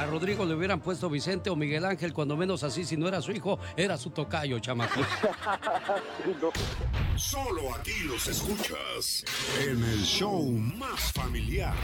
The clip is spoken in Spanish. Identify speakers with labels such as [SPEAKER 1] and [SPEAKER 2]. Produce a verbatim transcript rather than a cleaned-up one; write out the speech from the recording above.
[SPEAKER 1] Rodrigo le hubieran puesto Vicente o Miguel Ángel, cuando menos así, si no era su hijo, era su tocayo, chamaco.
[SPEAKER 2] No. Solo aquí los escuchas en el show más familiar.